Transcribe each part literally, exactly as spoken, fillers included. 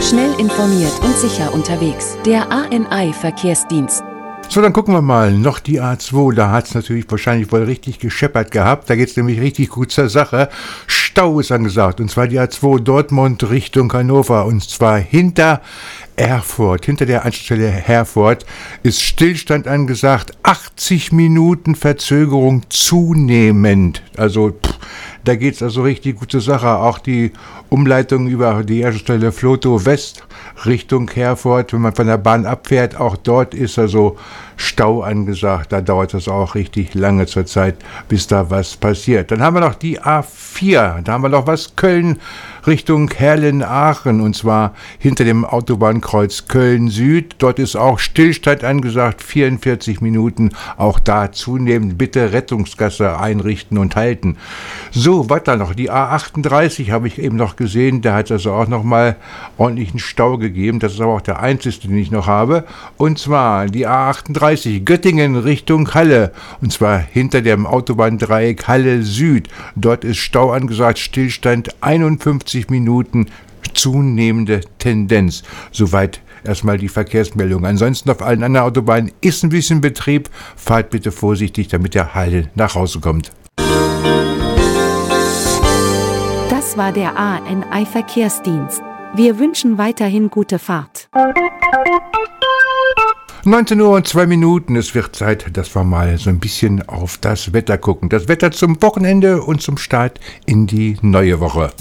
Schnell informiert und sicher unterwegs. Der A N I-Verkehrsdienst. So, dann gucken wir mal. Noch die A zwei. Da hat es natürlich wahrscheinlich wohl richtig gescheppert gehabt. Da geht es nämlich richtig gut zur Sache. Stau ist angesagt. Und zwar die A zwei Dortmund Richtung Hannover. Und zwar hinter Erfurt. Hinter der Anstelle Herford ist Stillstand angesagt. achtzig Minuten Verzögerung zunehmend. Also, pff, da geht es also richtig gut zur Sache. Auch die Umleitung über die Anstelle Flotow West Richtung Herford, wenn man von der Bahn abfährt, auch dort ist also Stau angesagt. Da dauert es auch richtig lange zur Zeit, bis da was passiert. Dann haben wir noch die A vier. Da haben wir noch was Köln Richtung Herrlen-Aachen, und zwar hinter dem Autobahnkreuz Köln-Süd. Dort ist auch Stillstand angesagt, vierundvierzig Minuten. Auch da zunehmend bitte Rettungsgasse einrichten und halten. So, weiter noch. Die A achtunddreißig habe ich eben noch gesehen. Da hat es also auch nochmal ordentlichen Stau gegeben. Das ist aber auch der einzige, den ich noch habe. Und zwar die A achtunddreißig Göttingen Richtung Halle. Und zwar hinter dem Autobahndreieck Halle-Süd. Dort ist Stau angesagt, Stillstand einundfünfzig Minuten, zunehmende Tendenz. Soweit erstmal die Verkehrsmeldung. Ansonsten auf allen anderen Autobahnen ist ein bisschen Betrieb. Fahrt bitte vorsichtig, damit der Halle nach Hause kommt. Das war der A N I-Verkehrsdienst. Wir wünschen weiterhin gute Fahrt. neunzehn Uhr und zwei Minuten. Es wird Zeit, dass wir mal so ein bisschen auf das Wetter gucken. Das Wetter zum Wochenende und zum Start in die neue Woche.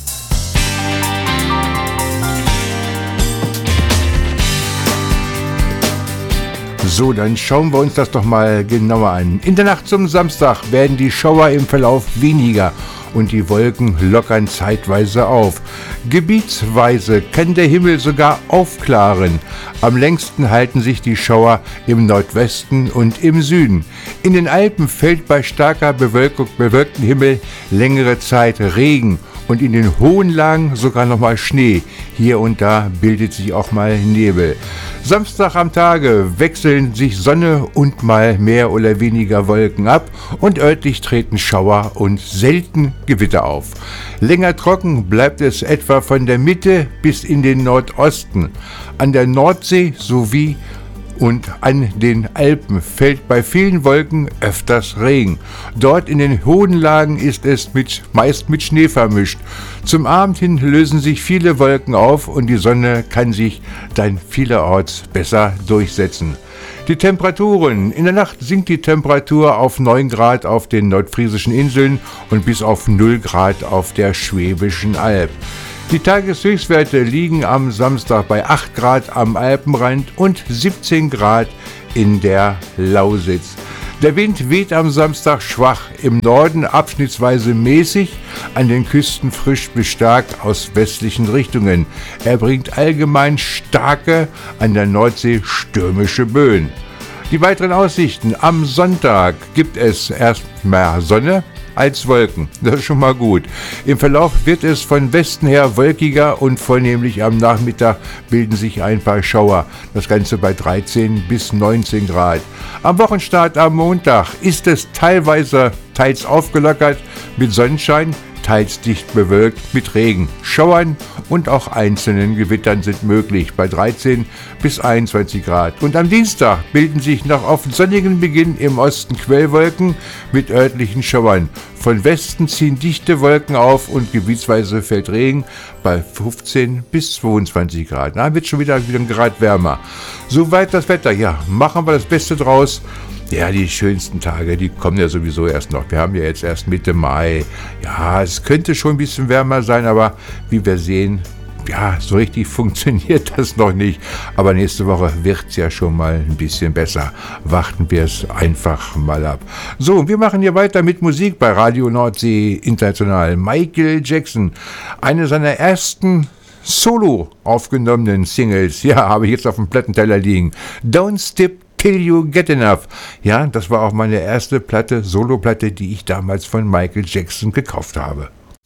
So, dann schauen wir uns das doch mal genauer an. In der Nacht zum Samstag werden die Schauer im Verlauf weniger und die Wolken lockern zeitweise auf. Gebietsweise kann der Himmel sogar aufklaren. Am längsten halten sich die Schauer im Nordwesten und im Süden. In den Alpen fällt bei starker Bewölkung, bewölktem Himmel längere Zeit Regen und in den hohen Lagen sogar nochmal Schnee. Hier und da bildet sich auch mal Nebel. Samstag am Tage wechseln sich Sonne und mal mehr oder weniger Wolken ab und örtlich treten Schauer und selten Gewitter auf. Länger trocken bleibt es etwa von der Mitte bis in den Nordosten. An der Nordsee sowie und an den Alpen fällt bei vielen Wolken öfters Regen. Dort in den hohen Lagen ist es mit, meist mit Schnee vermischt. Zum Abend hin lösen sich viele Wolken auf und die Sonne kann sich dann vielerorts besser durchsetzen. Die Temperaturen. In der Nacht sinkt die Temperatur auf neun Grad auf den nordfriesischen Inseln und bis auf null Grad auf der Schwäbischen Alb. Die Tageshöchstwerte liegen am Samstag bei acht Grad am Alpenrand und siebzehn Grad in der Lausitz. Der Wind weht am Samstag schwach, im Norden abschnittsweise mäßig, an den Küsten frisch bis stark aus westlichen Richtungen. Er bringt allgemein starke, an der Nordsee stürmische Böen. Die weiteren Aussichten. Am Sonntag gibt es erst mehr Sonne als Wolken. Das ist schon mal gut. Im Verlauf wird es von Westen her wolkiger und vornehmlich am Nachmittag bilden sich ein paar Schauer. Das Ganze bei dreizehn bis neunzehn Grad. Am Wochenstart am Montag ist es teilweise teils aufgelockert mit Sonnenschein, teils dicht bewölkt mit Regen, Schauern und auch einzelnen Gewittern sind möglich bei dreizehn bis einundzwanzig Grad. Und am Dienstag bilden sich nach oft sonnigen Beginn im Osten Quellwolken mit örtlichen Schauern. Von Westen ziehen dichte Wolken auf und gebietsweise fällt Regen bei fünfzehn bis zweiundzwanzig Grad. Da wird schon wieder, wieder ein Grad wärmer. Soweit das Wetter. Ja, machen wir das Beste draus. Ja, die schönsten Tage, die kommen ja sowieso erst noch. Wir haben ja jetzt erst Mitte Mai. Ja, es könnte schon ein bisschen wärmer sein, aber wie wir sehen, ja, so richtig funktioniert das noch nicht. Aber nächste Woche wird es ja schon mal ein bisschen besser. Warten wir es einfach mal ab. So, wir machen hier weiter mit Musik bei Radio Nordsee International. Michael Jackson, eine seiner ersten solo aufgenommenen Singles, ja, habe ich jetzt auf dem Plattenteller liegen. Don't Stop Till You Get Enough. Ja, das war auch meine erste Platte, Solo-Platte, die ich damals von Michael Jackson gekauft habe.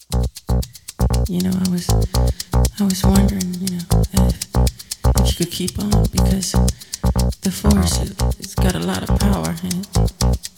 You know, I was, I was wondering, you know, if, if you could keep on, because the force, it, it's got a lot of power in it.